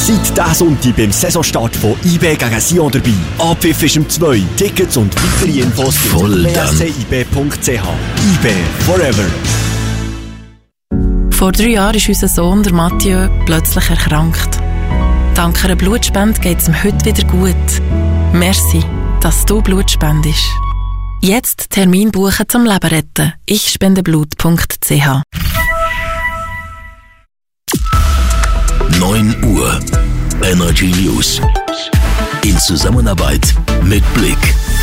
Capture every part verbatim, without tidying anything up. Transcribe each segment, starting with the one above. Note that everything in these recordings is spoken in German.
Seid diesen Sonntag beim Saisonstart von I B gegen Sion dabei. Abpfiff ist um zwei. Tickets und weitere Infos Voll w s c i b punkt c h. I B Forever. Vor drei Jahren ist unser Sohn, der Mathieu, plötzlich erkrankt. Dank einer Blutspende geht es ihm heute wieder gut. Merci, dass du Blut spendest. Jetzt Termin buchen zum Leben retten. ich spende blut punkt c h. neun Uhr. Energy News. In Zusammenarbeit mit Blick.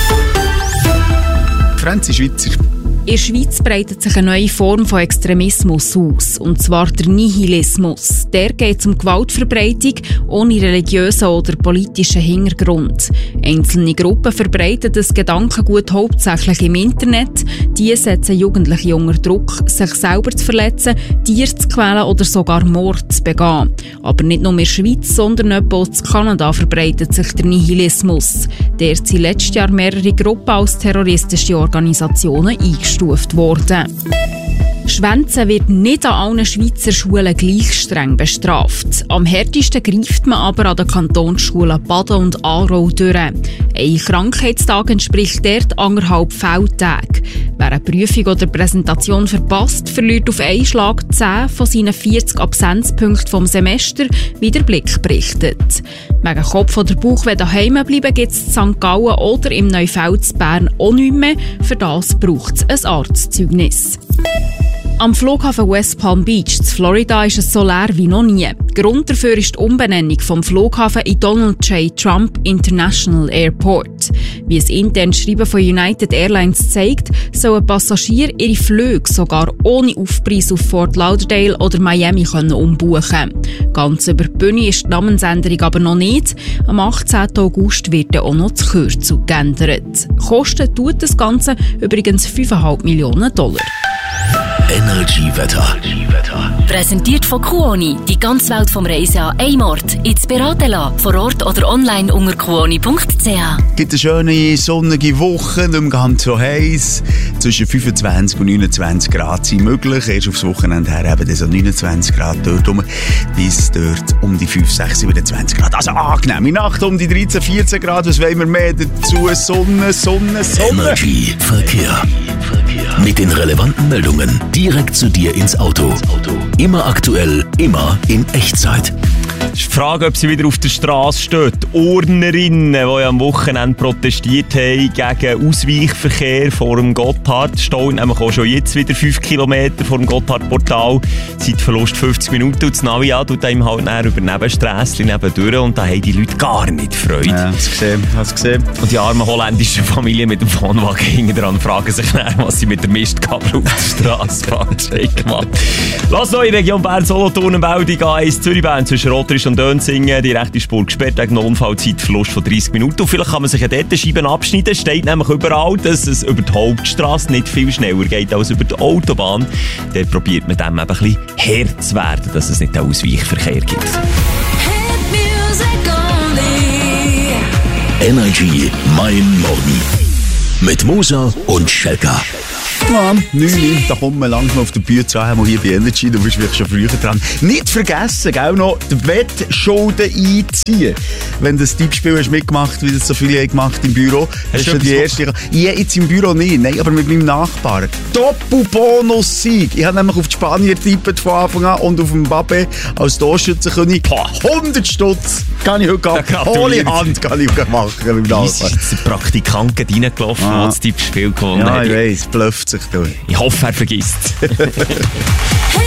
Franzi Schweizer. In der Schweiz breitet sich eine neue Form von Extremismus aus, und zwar der Nihilismus. Der geht um Gewaltverbreitung ohne religiösen oder politischen Hintergrund. Einzelne Gruppen verbreiten das Gedankengut hauptsächlich im Internet. Die setzen Jugendliche unter Druck, sich selber zu verletzen, Tiere zu quälen oder sogar Mord zu begehen. Aber nicht nur in der Schweiz, sondern auch in Kanada verbreitet sich der Nihilismus. Der sind letztes Jahr mehrere Gruppen als terroristische Organisationen eingestuft worden. Schwänzen wird nicht an allen Schweizer Schulen gleich streng bestraft. Am härtesten greift man aber an den Kantonsschulen Baden und Aarau durch. Ein Krankheitstag entspricht dort anderthalb Fehltage. Wer eine Prüfung oder Präsentation verpasst, verliert auf einen Schlag zehn von seinen vierzig Absenzpunkten vom Semester, wie der Blick berichtet. Wegen Kopf- oder Bauch daheim bleiben gibt es in Sankt Gallen oder im Neufeld in Bern auch nicht mehr. Für das braucht es ein Arztzeugnis. Am Flughafen West Palm Beach in Florida ist es so leer wie noch nie. Grund dafür ist die Umbenennung vom Flughafen in Donald J. Trump International Airport. Wie es interne Schreiben von United Airlines zeigt, sollen Passagiere ihre Flüge sogar ohne Aufpreis auf Fort Lauderdale oder Miami können umbuchen. Ganz über die Bühne ist die Namensänderung aber noch nicht. Am achtzehnten August wird dann auch noch das Kürzel geändert. Kosten tut das Ganze übrigens fünf Komma fünf Millionen Dollar. Energy Wetter. Präsentiert von Kuoni. Die ganze Welt vom Reisen an einem Ort. Ins Beraten lassen. Vor Ort oder online unter kuoni punkt c h. Es gibt eine schöne, sonnige Woche, nicht mehr ganz so heiß. Zwischen fünfundzwanzig und neunundzwanzig Grad sind möglich. Erst aufs Wochenende her eben so neunundzwanzig Grad dort rum. Bis dort um die fünf, sechs, siebenundzwanzig Grad. Also angenehme Nacht um die dreizehn, vierzehn Grad. Was wollen wir mehr dazu? Sonne, Sonne, Sonne. Energy Verkehr. Mit den relevanten Meldungen direkt zu dir ins Auto. Immer aktuell, immer in Echtzeit. Es ist die Frage, ob sie wieder auf der Straße steht. Die Urnerinnen, die am Wochenende protestiert haben gegen Ausweichverkehr vor dem Gotthardstau, nämlich auch schon jetzt wieder fünf Kilometer vor dem Gotthardportal. Zeitverlust fünfzig Minuten und das Navi an tut einem halt näher über Nebensträsschen nebendurch und da haben die Leute gar nicht Freude. Ja, hast du gesehen, hast du gesehen. Und die armen holländischen Familien mit dem Wohnwagen hinten dran fragen sich näher, was sie mit der Mistgabel auf der Straße fahren gemacht. Lass noch in Region Bern-Solothurn Meldung A eins Zürich-Bern zwischen Rotrisch und Dönsingen. Die rechte Spur gesperrt wegen Unfallzeitverlust von dreissig Minuten. Und vielleicht kann man sich ja dort Scheiben abschneiden. Es steht nämlich überall, dass es über die Hauptstrasse nicht viel schneller geht als über die Autobahn. Dort probiert man dem eben ein bisschen Herr zu werden, dass es nicht einen Ausweichverkehr gibt. Energy Mein Morgen. Mit Moser und Schelka. Ja, neun Uhr, da kommt man langsam auf den Bühne zu haben, hier bei Energy, du bist wirklich schon früher dran. Nicht vergessen, gell, noch die Wettschulden einziehen. Wenn du das Tippspiel hast mitgemacht, wie das so viele haben gemacht im Büro. Hast du die erste? Ja, jetzt im Büro nicht, nein, aber mit meinem Nachbarn. Doppelbonus-Sieg. Ich habe nämlich auf die Spanier getippt von Anfang an und auf den Mbappé als Torschützenkönig. hundert Stutz kann ich heute ja, ohne Hand kann ich machen. Mit Wie ist jetzt der Praktikant reingelaufen, ah. der das Tippspiel gewonnen ja, hat? Ja, ich weiss, blufft sich da. Ich hoffe, er vergisst.